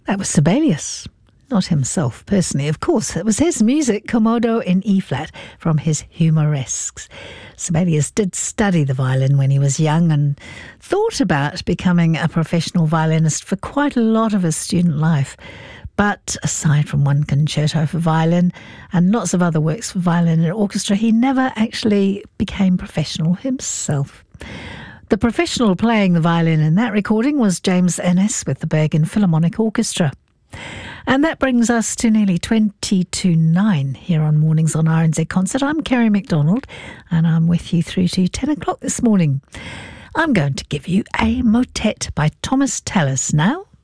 That was Sibelius. Not himself personally, of course. It was his music, Komodo in E-flat, from his Humoresques. Sibelius did study the violin when he was young and thought about becoming a professional violinist for quite a lot of his student life. But aside from one concerto for violin and lots of other works for violin and orchestra, he never actually became professional himself. The professional playing the violin in that recording was James Ennis with the Bergen Philharmonic Orchestra. And that brings us to nearly 20 to 9 here on Mornings on RNZ Concert. I'm Kerry MacDonald and I'm with you through to 10 o'clock this morning. I'm going to give you a motet by Thomas Tallis now.